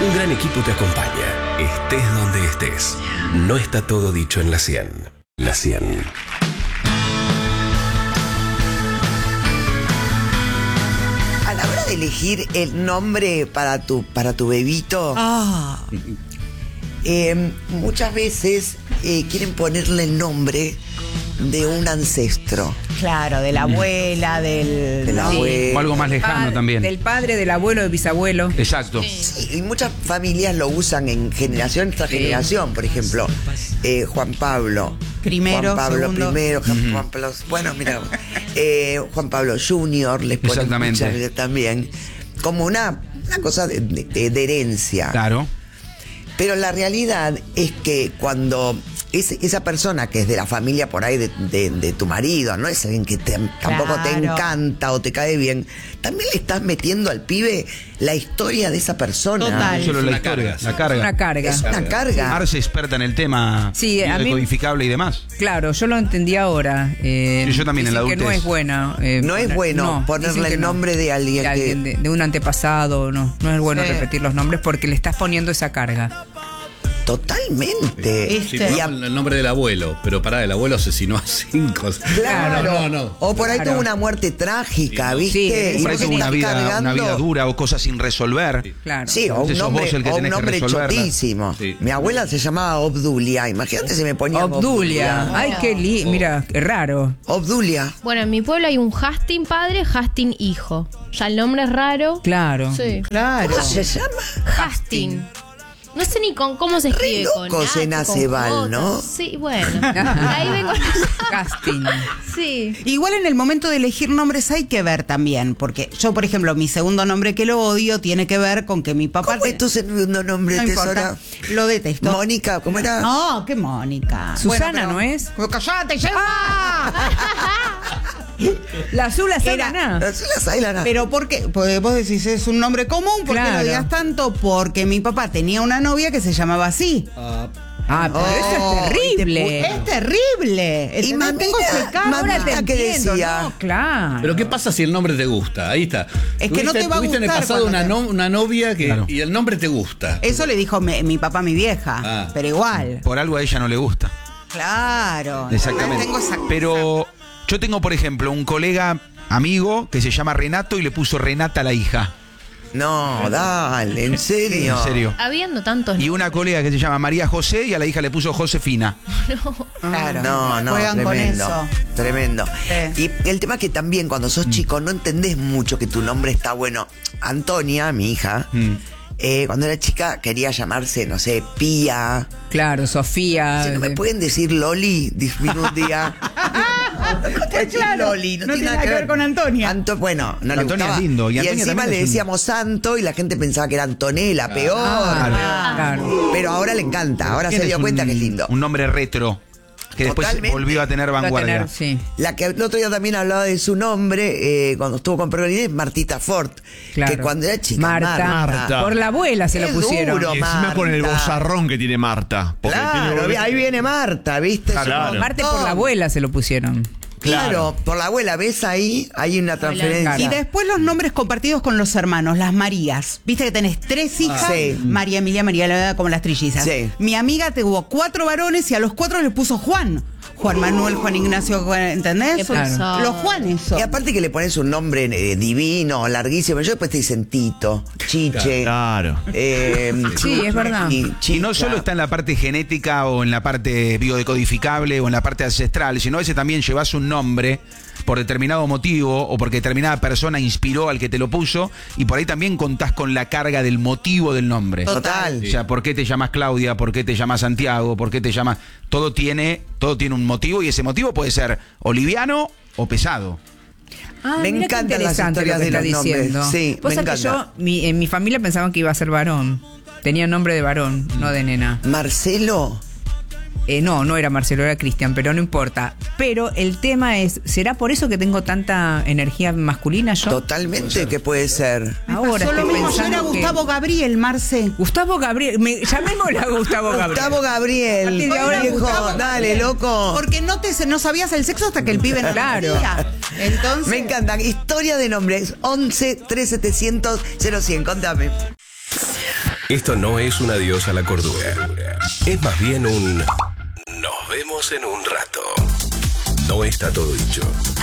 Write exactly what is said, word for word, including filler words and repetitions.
Un gran equipo te acompaña, estés donde estés. No está todo dicho en la cien. La cien. A la hora de elegir el nombre para tu, para tu bebito, Ah. eh, muchas veces eh, quieren ponerle el nombre de un ancestro. Claro, de la abuela, del... De la ¿no? abuela. O algo más lejano Pa- también. Del padre, del abuelo, del bisabuelo. Exacto. Sí, y muchas familias lo usan en generación tras Sí. generación. Por ejemplo, eh, Juan Pablo. Primero, Juan Pablo segundo. primero, Juan, Juan Pablo. Bueno, mira, eh, Juan Pablo junior les ponen Exactamente. muchas veces también. Como una, una cosa de, de- de herencia. Claro. Pero la realidad es que cuando es, esa persona que es de la familia por ahí de, de- de tu marido, no es alguien que te- tampoco te Claro. encanta o te cae bien, también le estás metiendo al pibe la historia de esa persona. Total. No solo Es la una historia, carga, la sí. carga. Una carga. Es una carga. Arce experta en el tema Sí, a mí- decodificable y demás. Claro, yo lo entendí ahora. Eh, Sí, yo también en la dicen que no adultez. es buena. eh, No es poner- bueno no, ponerle dicen que el no. nombre de alguien que- de, de un antepasado, no. No es bueno Sí. repetir los nombres porque le estás poniendo esa carga. Totalmente. Este. Sí, pongamos Y a- el nombre del abuelo, pero pará, el abuelo asesinó a cinco. Claro. No, no, no. O por ahí Claro. tuvo una muerte trágica, Sí, ¿viste? sí, Y Por ahí vos tuvo una estás vida, cargando- una vida dura o cosas sin resolver. Claro. Sí, o un Entonces sos nombre, vos el que o un tenés que nombre resolverla. chotísimo. Sí. Mi abuela se llamaba Obdulia. Imagínate si me ponía Obdulia. Ay, qué li... Mira, qué raro. Obdulia. Bueno, en mi pueblo hay un Hastin padre, Hastin hijo. Ya el nombre es raro. Claro. Sí. Claro. ¿Cómo se llama? Hastin. No sé ni con cómo se escribe. loco con se H, nace con Val, J. ¿no? Sí, bueno. Ahí vengo. Casting. Sí. Igual en el momento de elegir nombres hay que ver también, porque yo, por ejemplo, mi segundo nombre que lo odio tiene que ver con que mi papá... ¿Cómo es tu segundo nombre, No tesora? importa, lo detesto. Mónica, ¿cómo era? No, qué Mónica. Susana, ¿no es? ¡Cállate, ya! La azul, la Era- Sana. Azul Sailana. Pero ¿por qué? Pues vos decís, es un nombre común, ¿por qué Claro. lo digas tanto? Porque mi papá tenía una novia que se llamaba así. Ah, pero eso Oh, es terrible. Es terrible. Y ¿Entendés? mamita, Tengo ese caso. mamita, Ahora te ¿qué entiendo, decía? ¿no? Claro. Pero ¿qué pasa si el nombre te gusta? Ahí está. Es que no Tuviste- te va a tuviste en el gustar pasado una, cuando no- una novia que, Claro. y el nombre te gusta. Eso le dijo mi, mi papá a mi vieja. Ah. Pero igual. Por algo a ella no le gusta. Claro. Exactamente. Tengo esa- Pero yo tengo, por ejemplo, un colega amigo que se llama Renato y le puso Renata a la hija. No, dale, en serio. En serio. Habiendo tantos. Y una colega que se llama María José y a la hija le puso Josefina. Claro. No, no, Juegan tremendo. con eso. Tremendo. Sí. Y el tema es que también cuando sos chico no entendés mucho que tu nombre está bueno. Antonia, mi hija, Mm. eh, cuando era chica quería llamarse, no sé, Pía. Claro, Sofía. Dice, ¿no me pueden decir Loli? Vino un día. No te voy a decir Claro, Loli, no, no tiene nada que ver con Antonia. Anto- bueno, no le Antonia gustaba. es lindo, y Y, Antonia encima también le es un- decíamos Santo y la gente pensaba que era Antonella, peor. Claro, claro. Pero ahora le encanta, ahora se Tienes dio cuenta un- que es lindo. Un nombre retro que después Totalmente. volvió a tener Va a vanguardia. tener, sí. La que el otro día también hablaba de su nombre, eh, cuando estuvo con Pergolini, es Martita Ford. Claro. Que cuando era chica, Marta. Marta. Por la abuela se lo Es pusieron. duro. Y encima Marta. con el bozarrón que tiene Marta. porque Claro, tiene- ahí viene Marta, ¿viste? Claro. Es un Marte por montón. la abuela se lo pusieron. Claro, Claro. por la abuela, ¿ves ahí? Hay una transferencia. Y después los nombres compartidos con los hermanos, las Marías. Viste que tenés tres hijas, Sí. María Emilia, María Elena, como las trillizas. Sí. Mi amiga tuvo cuatro varones y a los cuatro le puso Juan. Juan Manuel, Juan Ignacio, Juan- ¿entendés? Qué pesado. Los Juanes son. Y aparte que le pones un nombre eh, divino, larguísimo. Yo después te dicen Tito, Chiche. Claro. eh, Sí, es verdad. y Y no Chicha. solo está en la parte genética o en la parte biodecodificable o en la parte ancestral, sino a veces también llevas un nombre por determinado motivo o porque determinada persona inspiró al que te lo puso y por ahí también contás con la carga del motivo del nombre. Total. O sea, ¿por qué te llamas Claudia? ¿Por qué te llamas Santiago? ¿Por qué te llamas...? Todo tiene, todo tiene un motivo y ese motivo puede ser o liviano o pesado. Ah, Me mira qué encantan las interesante historias lo que de está los nombres. diciendo. Sí, Vos me sabés que encanta. yo, mi, en mi familia pensaban que iba a ser varón. Tenía nombre de varón, no de nena. Marcelo. Eh, no, no era Marcelo, era Cristian, pero no importa. Pero el tema es, ¿será por eso que tengo tanta energía masculina yo? Totalmente que puede ser. Ahora Pasó lo estoy mismo, yo era pensando que- Gustavo Gabriel, Marce. Gustavo Gabriel, me, llamémosle a Gustavo Gabriel. Gustavo A Gabriel. partir de ahora, Viejo, Gustavo dale, Gabriel. loco. Porque no te no sabías el sexo hasta que el pibe no lo Claro. decía. Entonces, Me encanta. Historia de nombres. once, tres, setecientos, cero cien. Contame. Esto no es un adiós a la cordura. Es más bien un nos vemos en un rato. No está todo dicho.